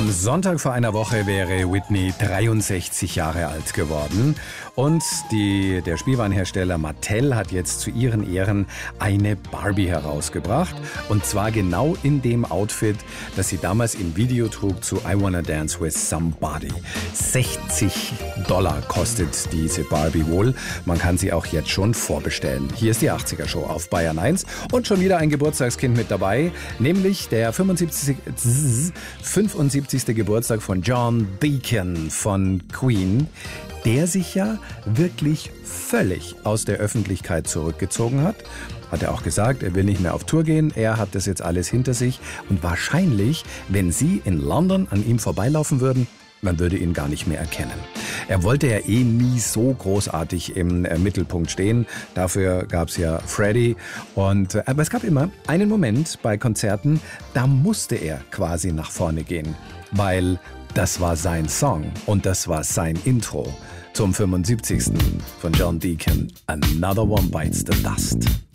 Am Sonntag vor einer Woche wäre Whitney 63 Jahre alt geworden. Und der Spielwarenhersteller Mattel hat jetzt zu ihren Ehren eine Barbie herausgebracht. Und zwar genau in dem Outfit, das sie damals im Video trug zu I Wanna Dance with Somebody. $60 kostet diese Barbie wohl. Man kann sie auch jetzt schon vorbestellen. Hier ist die 80er-Show auf Bayern 1. Und schon wieder ein Geburtstagskind mit dabei, nämlich der 75. Geburtstag von John Deacon von Queen, der sich ja wirklich völlig aus der Öffentlichkeit zurückgezogen hat. Hat er auch gesagt, er will nicht mehr auf Tour gehen, er hat das jetzt alles hinter sich. Und wahrscheinlich, wenn Sie in London an ihm vorbeilaufen würden, man würde ihn gar nicht mehr erkennen. Er wollte ja nie so großartig im Mittelpunkt stehen. Dafür gab es ja Freddie. Aber es gab immer einen Moment bei Konzerten, da musste er quasi nach vorne gehen. Weil das war sein Song und das war sein Intro zum 75. von John Deacon. Another One Bites the Dust.